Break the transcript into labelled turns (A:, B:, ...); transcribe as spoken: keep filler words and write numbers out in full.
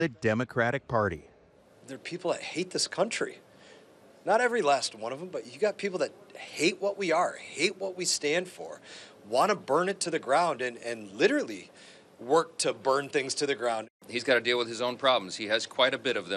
A: the Democratic Party.
B: There are people that hate this country. Not every last one of them, but you got people that hate what we are, hate what we stand for, want to burn it to the ground and, and literally work to burn things to the ground.
C: He's got to deal with his own problems. He has quite a bit of them.